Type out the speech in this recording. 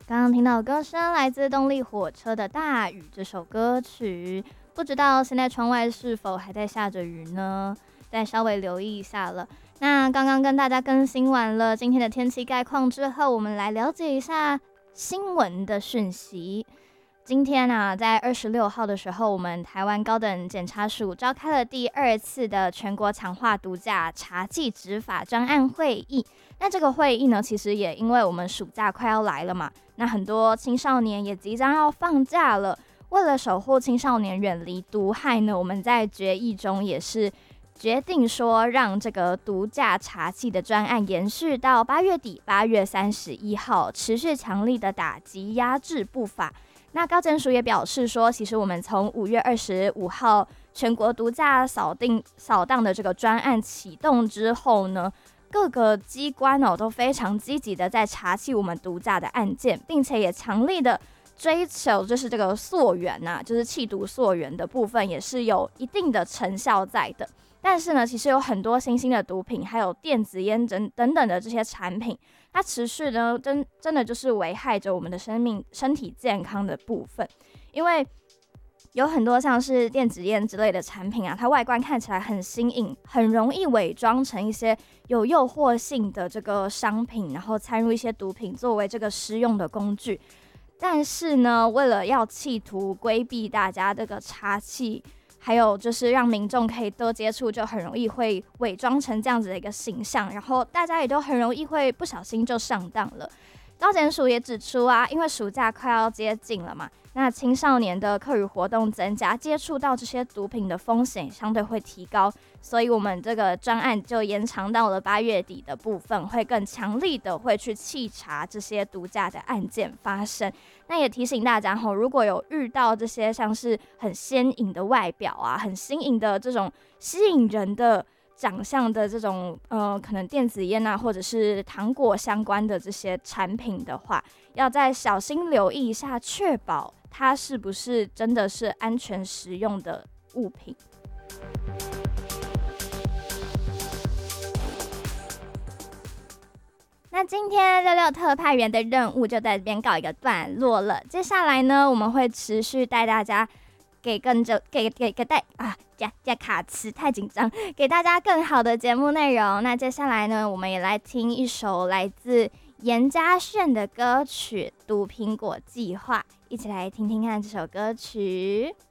刚刚听到的歌声来自动力火车的《大雨》这首歌曲，不知道现在窗外是否还在下着雨呢？再稍微留意一下了。那刚刚跟大家更新完了今天的天气概况之后，我们来了解一下新闻的讯息。今天啊，在26号的时候，我们台湾高等检察署召开了第2次的全国强化毒驾查缉执法专案会议。那这个会议呢，其实也因为我们暑假快要来了嘛，那很多青少年也即将要放假了。为了守护青少年远离毒害呢，我们在决议中也是决定说，让这个毒驾查缉的专案延续到8月底8月31号，持续强力的打击压制不法。那高检署也表示说，其实我们从5月25号全国毒驾扫荡的这个专案启动之后呢，各个机关都非常积极的在查缉我们毒驾的案件，并且也强力的追求就是这个溯源啊，就是缉毒溯源的部分也是有一定的成效在的。但是呢，其实有很多新兴的毒品，还有电子烟等等的这些产品，它持续呢真的就是危害着我们的身体健康的部分。因为有很多像是电子烟之类的产品啊，它外观看起来很新颖，很容易伪装成一些有诱惑性的这个商品，然后掺入一些毒品作为这个施用的工具。但是呢，为了要企图规避大家这个查缉，还有就是让民众可以多接触，就很容易会伪装成这样子的一个形象，然后大家也都很容易会不小心就上当了。高检署也指出啊，因为暑假快要接近了嘛，那青少年的课余活动增加，接触到这些毒品的风险相对会提高，所以我们这个专案就延长到了8月底的部分，会更强力的会去稽查这些毒驾的案件发生。那也提醒大家如果有遇到这些像是很鲜颖的外表啊，很新颖的这种吸引人的长相的这种可能电子烟啊，或者是糖果相关的这些产品的话，要再小心留意一下，确保它是不是真的是安全食用的物品。那今天66特派员的任务就在这边告一个段落了。接下来呢，我们会持续带大家给卡词太紧张，给大家更好的节目内容。那接下来呢，我们也来听一首来自严家炫的歌曲《毒苹果计划》，一起来听听看这首歌曲。